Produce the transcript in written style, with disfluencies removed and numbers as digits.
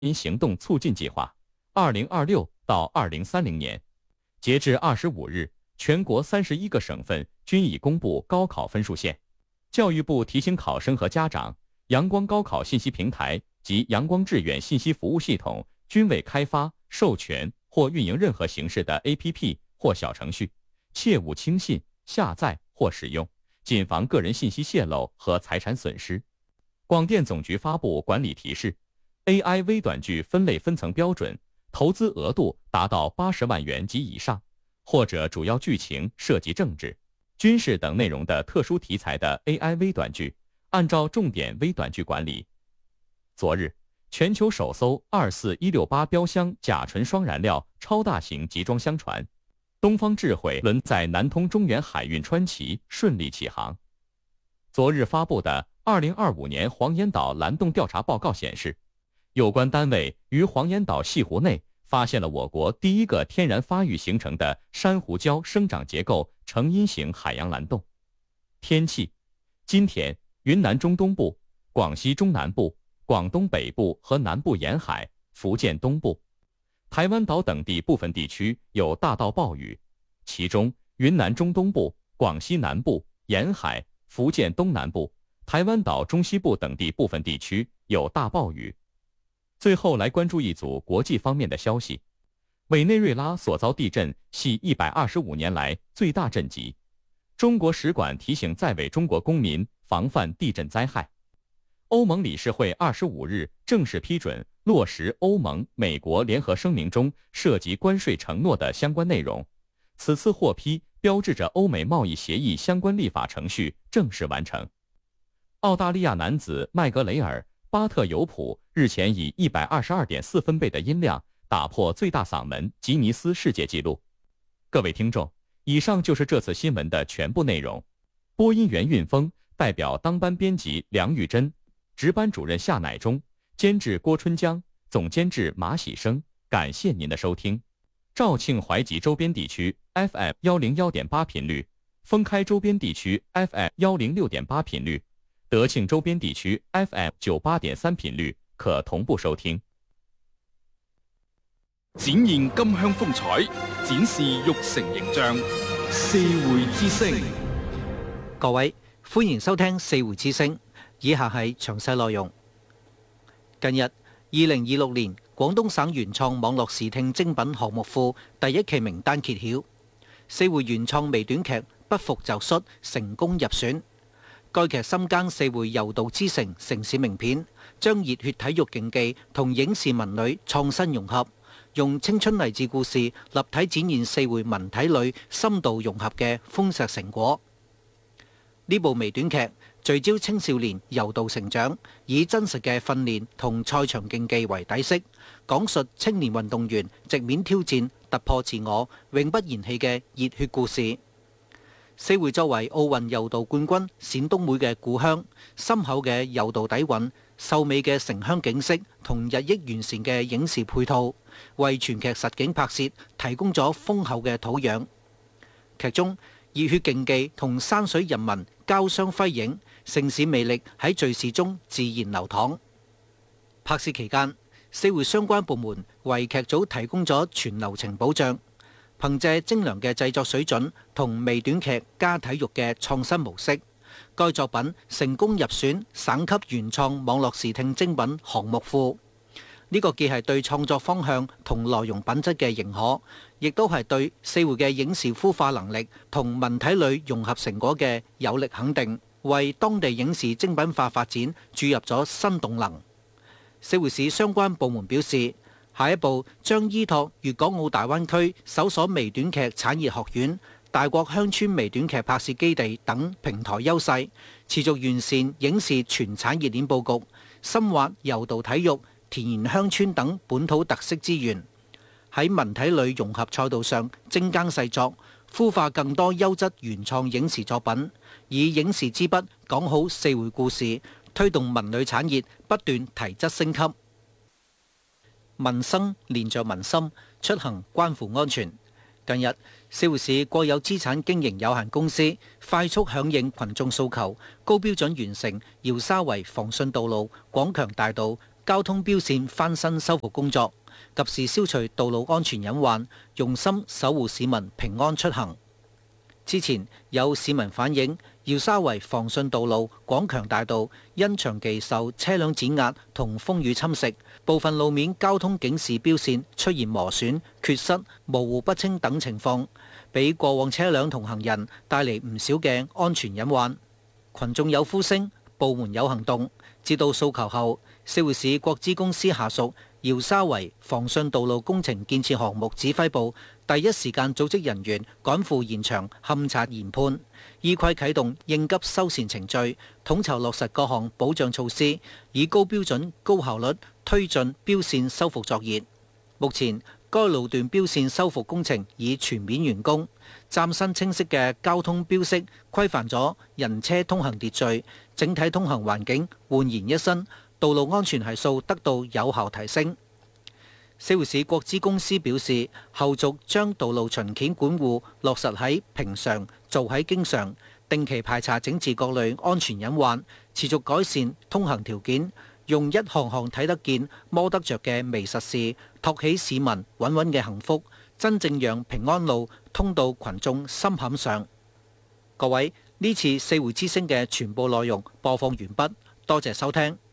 因行动促进计划2026到2030年，截至25日，全国31个省份均已公布高考分数线。教育部提醒考生和家长，阳光高考信息平台及阳光致远信息服务系统均未开发、授权或运营任何形式的 APP 或小程序，切勿轻信、下载或使用，谨防个人信息泄露和财产损失。广电总局发布管理提示 ，AI 微短剧分类分层标准，投资额度达到80万元及以上，或者主要剧情涉及政治、军事等内容的特殊题材的 AI 微短剧，按照重点微短剧管理。昨日，全球首艘24168标箱甲醇双燃料超大型集装箱船东方智慧轮载南通中远海运川崎顺利起航。昨日发布的2025年黄岩岛蓝洞调查报告显示，有关单位于黄岩岛西湖内发现了我国第一个天然发育形成的珊瑚礁生长结构成因型海洋蓝洞。天气，今天云南中东部、广西中南部、广东北部和南部沿海、福建东部、台湾岛等地部分地区有大到暴雨，其中云南中东部、广西南部、沿海、福建东南部、台湾岛中西部等地部分地区有大暴雨。最后来关注一组国际方面的消息，委内瑞拉所遭地震系125年来最大震级，中国使馆提醒在委中国公民防范地震灾害。欧盟理事会25日正式批准落实欧盟美国联合声明中涉及关税承诺的相关内容，此次获批标志着欧美贸易协议相关立法程序正式完成。澳大利亚男子麦格雷尔·巴特尤普日前以122.4分贝的音量打破最大嗓门吉尼斯世界纪录。各位听众，以上就是这次新闻的全部内容。播音员运峰，代表当班编辑梁玉珍，值班主任夏乃忠，监制郭春江，总监制马喜生。感谢您的收听。肇庆淮吉周边地区 FM 101.8频率，封开周边地区 FM 106.8频率，德庆周边地区 FM 98.3频率可同步收聽。 展現金鄉風采，展示玉成形象。四會之聲， 各位歡迎收聽四會之聲，以下係詳細內容。近日，2026年廣東省原創網絡視聽精品項目庫第一期名單揭曉，四會原創微短劇《不服就摔》成功入選。該劇深耕四會柔道之城城市名片，將熱血體育競技同影視文旅創新融合，用青春勵志故事立體展現四會文體旅深度融合嘅豐碩成果。呢部微短劇聚焦青少年柔道成長，以真實嘅訓練同賽場競技為底色，講述青年運動員直面挑戰、突破自我、永不言棄嘅熱血故事。四會作為奧運柔道冠軍冼東妹嘅故鄉，深厚嘅柔道底蘊、秀美嘅城鄉景色同日益完善嘅影視配套，為全劇實景拍攝提供咗豐厚嘅土壤。劇中熱血競技同山水人文交相輝映，城市魅力喺敘事中自然流淌。拍攝期間，四會相關部門為劇組提供咗全流程保障。憑借精良嘅製作水準同微短劇加體育嘅創新模式，該作品成功入選省級原創網絡視聽精品項目庫。呢個既係對創作方向同內容品質嘅認可，亦都係對四會嘅影視孵化能力同文體旅融合成果嘅有力肯定，為當地影視精品化發展注入咗新動能。四會市相關部門表示，下一步將依託粵港澳大灣區首所微短劇產業學院、大國鄉村微短劇拍攝基地等平台優勢，持續完善影視全產業鏈佈局，深挖柔道體育、田園鄉村等本土特色資源，喺文體旅融合賽道上精耕細作，孵化更多優質原創影視作品，以影視之筆講好四會故事，推動文旅產業不斷提質升級。民生連着民心，出行關乎安全。近日，四會市國有資產經營有限公司快速響應群眾訴求，高標準完成遙沙圍防汛道路、廣強大道、 交通標線翻新修復工作，及時消除道路安全隱患，用心守護市民平安出行。之前有市民反映，耀沙圍防順道路廣強大道因長期受車輛碾壓同風雨侵蝕，部分路面交通警示標線出現磨損、缺失、模糊不清等情況，俾過往車輛同行人帶嚟唔少嘅安全隱患。群眾有呼聲，部門有行動。接到訴求後，社會市國資公司下屬耀沙圍防順道路工程建設項目指揮部第一時間組織人員趕赴現場勘察研判，依規啟動應急修繕程序，統籌落實各項保障措施，以高標準、高效率推進標線修復作業。目前，該路段標線修復工程已全面完工，嶄新清晰嘅交通標識規範咗人車通行秩序，整體通行環境煥然一新，道路安全係數得到有效提升。社會市國資公司表示，後續將道路巡檢管護落實喺平常，做喺經常，定期排查整治各類安全隱患，持續改善通行條件，用一項項睇得見、摸得着嘅微實事，托起市民穩穩嘅幸福，真正讓平安路通到群眾心坎上。各位，呢次四會之聲嘅全部內容播放完畢，多謝收聽。